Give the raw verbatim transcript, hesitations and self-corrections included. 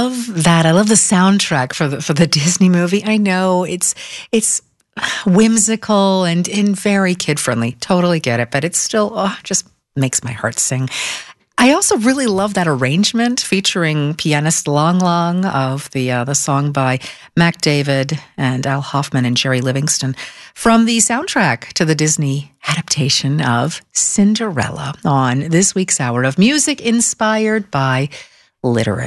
love that. I love the soundtrack for the for the Disney movie. I know it's it's whimsical and, and very kid friendly. Totally get it, but it's still oh, just makes my heart sing. I also really love that arrangement featuring pianist Long Long of the uh, the song by Mac David and Al Hoffman and Jerry Livingston from the soundtrack to the Disney adaptation of Cinderella on this week's hour of music inspired by literature.